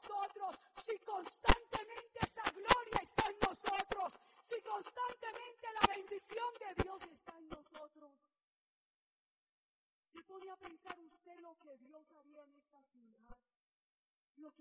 nosotros, si constantemente esa gloria está en nosotros, si constantemente la bendición de Dios está en nosotros? ¿Se podía pensar usted lo que Dios haría en esta ciudad?